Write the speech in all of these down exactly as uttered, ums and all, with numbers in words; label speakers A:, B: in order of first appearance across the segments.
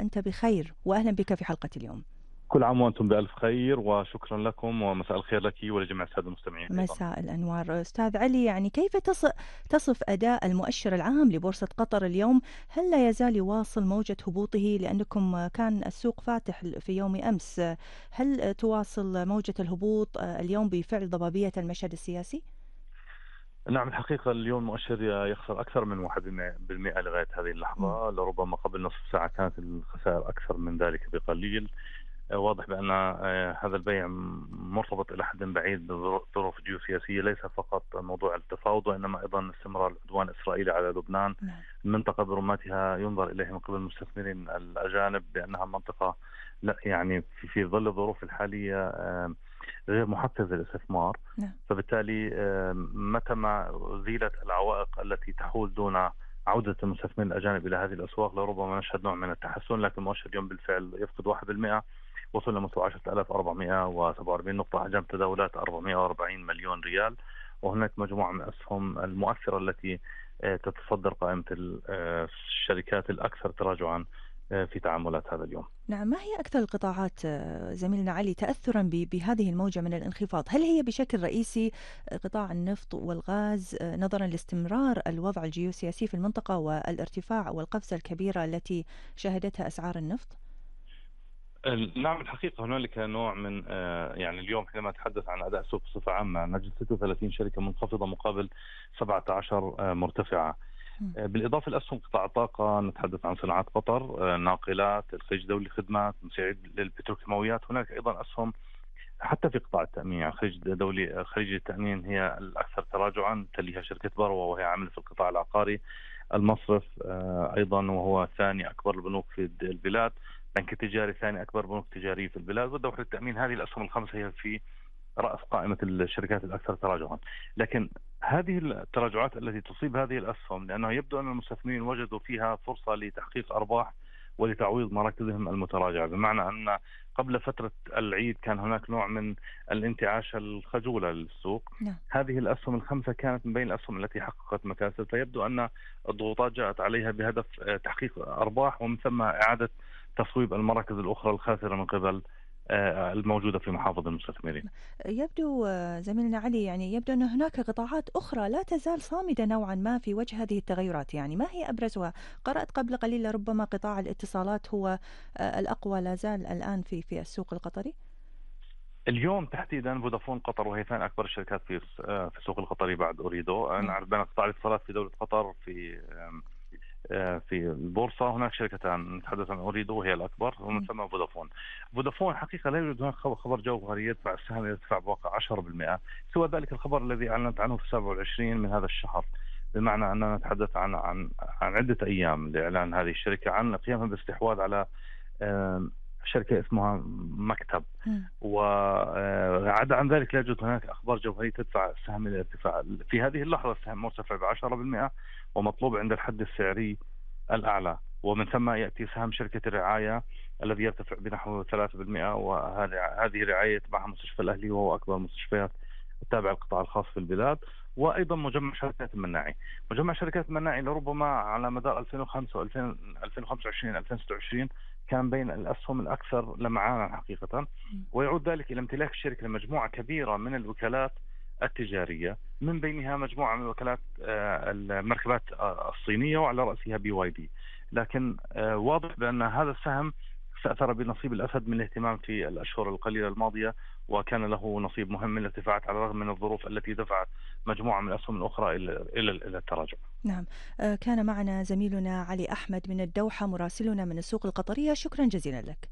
A: وأنت بخير، وأهلا بك في حلقة اليوم.
B: كل عام وأنتم بألف خير، وشكرا لكم، ومساء الخير لك ولجميع السادة المستمعين أيضا.
A: مساء الأنوار. أستاذ علي، يعني كيف تص- تصف أداء المؤشر العام لبورصة قطر اليوم؟ هل لا يزال يواصل موجة هبوطه لأنكم كان السوق فاتح في يوم أمس؟ هل تواصل موجة الهبوط اليوم بفعل ضبابية المشهد السياسي؟
B: نعم، الحقيقة اليوم المؤشر يخسر أكثر من واحد بالمئة لغاية هذه
A: مم.
B: اللحظة. لربما قبل نصف ساعة كانت الخسائر أكثر من ذلك بقليل. آه، واضح بأن آه، هذا البيع مرتبط إلى حد بعيد بظروف جيوسياسية، ليس فقط موضوع التفاوض وإنما أيضا استمرار العدوان الإسرائيلي على لبنان.
A: نعم.
B: المنطقة برمتها ينظر إليها من قبل المستثمرين الأجانب بأنها منطقة لا يعني في في ظل الظروف الحالية آه، غير محفزة للاستثمار.
A: نعم.
B: فبالتالي آه، متى ما أزيلت العوائق التي تحول دون عودة المستثمرين الأجانب إلى هذه الأسواق لربما نشهد نوع من التحسن، لكن المؤشر اليوم بالفعل يفقد واحد بالمئة، وصل لمستوى عشرة آلاف وأربعمئة وسبعة وأربعين نقطة، حجم تداولات أربعمئة وأربعين مليون ريال. وهناك مجموعة من الأسهم المؤثرة التي آه، تتصدر قائمة ال- آه، الشركات الأكثر تراجعا آه، في تعاملات هذا اليوم.
A: نعم، ما هي أكثر القطاعات آه، زميلنا علي تأثرا ب- بهذه الموجة من الانخفاض؟ هل هي بشكل رئيسي آه، قطاع النفط والغاز آه، نظرا لاستمرار الوضع الجيوسياسي في المنطقة والارتفاع والقفزة الكبيرة التي شهدتها أسعار النفط؟
B: نعم، الحقيقة هنالك نوع من آه، يعني اليوم حينما نتحدث عن أداء السوق بصفة عامة نجد ستة وثلاثين شركة منخفضة مقابل سبعة عشر آه، مرتفعة.
A: مم.
B: آه، بالإضافة لأسهم قطاع الطاقة، نتحدث عن صناعات قطر، آه، ناقلات، الخليج الدولي للخدمات، مساعد للبتروكيماويات. هناك أيضا أسهم حتى في قطاع التأمين، يعني خليج دولي خليج التأمين هي الأكثر تراجعا، تليها شركة بروة وهي عاملة في القطاع العقاري. المصرف آه، أيضا وهو ثاني أكبر البنوك في البلاد. بنك التجاري ثاني أكبر بنوك تجارية في البلاد. والدولة التأمين. هذه الأسهم الخمسة هي في رأس قائمة الشركات الأكثر تراجعا. لكن هذه التراجعات التي تصيب هذه الأسهم لأنه يبدو أن المستثمرين وجدوا فيها فرصة لتحقيق أرباح ولتعويض مراكزهم المتراجعة، بمعنى أن قبل فترة العيد كان هناك نوع من الانتعاش الخجولة للسوق.
A: نعم.
B: هذه الأسهم الخمسة كانت من بين الأسهم التي حققت مكاسب، فيبدو أن الضغوطات جاءت عليها بهدف تحقيق أرباح ومن ثم إعادة تصويب المراكز الأخرى الخاسرة من قبل آه، الموجودة في محافظ المستثمرين.
A: يبدو آه، زميلنا علي، يعني يبدو أن هناك قطاعات أخرى لا تزال صامدة نوعا ما في وجه هذه التغيرات، يعني ما هي أبرزها؟ قرأت قبل قليل ربما قطاع الاتصالات هو آه، الأقوى لا زال الآن في في السوق القطري.
B: اليوم تحديدا فودافون قطر وهي ثاني أكبر الشركات في آه، في السوق القطري بعد أوريدو.
A: نعم.
B: نعرف بأن قطاع الاتصالات في دولة قطر في آه، في البورصة هناك شركتان، نتحدث عن أوريدو وهي الأكبر ومن
A: مم.
B: ثم فودافون. فودافون حقيقة لا يوجد هناك خبر خبر جوهري يدفع السهم يرتفع بواقع عشرة بالمئة سوى ذلك الخبر الذي أعلنت عنه في سبعة وعشرين من هذا الشهر، بمعنى أننا نتحدث عن عن عن عدة أيام لإعلان هذه الشركة عن قيامها باستحواذ على آم، شركة اسمها مكتب.
A: مم.
B: وعدا عن ذلك لا يوجد هناك أخبار جوهرية تدفع السهم إلى ارتفاع. في هذه اللحظة السهم مرتفع بعشرة بالمئة ومطلوب عند الحد السعري الأعلى، ومن ثم يأتي سهم شركة الرعاية الذي يرتفع بنحو ثلاثة بالمئة، وهذه رعاية مع مستشفى الأهلي وهو أكبر المستشفيات التابع للقطاع الخاص في البلاد. وأيضا مجمع شركات المناعي. مجمع شركات المناعي لربما على مدار ألفين وخمسة و2000 ألفين وخمسة وعشرين ألفين وستة وعشرين كان بين الأسهم الأكثر لمعانا حقيقة،
A: مم.
B: ويعود ذلك إلى امتلاك الشركة لمجموعة كبيرة من الوكالات التجارية، من بينها مجموعة من وكالات آه، المركبات آه، الصينية وعلى رأسها بي واي دي. لكن آه، واضح بأن هذا السهم سأثر بنصيب الأسد من الاهتمام في الأشهر القليلة الماضية، وكان له نصيب مهم من الارتفاعات على الرغم من الظروف التي دفعت مجموعة من الأسهم الأخرى إلى إلى إلى التراجع.
A: نعم. آه، كان معنا زميلنا علي أحمد من الدوحة مراسلنا من السوق القطرية، شكرا جزيلا لك.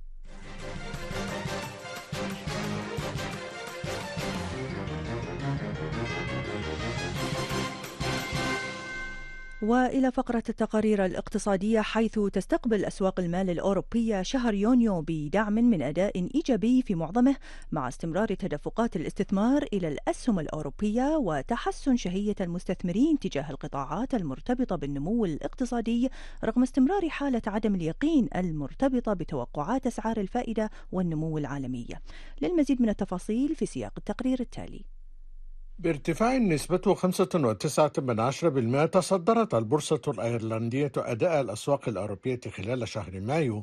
A: وإلى فقرة التقارير الاقتصادية، حيث تستقبل أسواق المال الأوروبية شهر يونيو بدعم من أداء إيجابي في معظمه، مع استمرار تدفقات الاستثمار إلى الأسهم الأوروبية وتحسن شهية المستثمرين تجاه القطاعات المرتبطة بالنمو الاقتصادي، رغم استمرار حالة عدم اليقين المرتبطة بتوقعات أسعار الفائدة والنمو العالمية. للمزيد من التفاصيل في سياق التقرير التالي.
C: بارتفاع نسبته خمسة وتسعة من عشرة بالمئة تصدرت البورصة الأيرلندية أداء الأسواق الأوروبية خلال شهر مايو،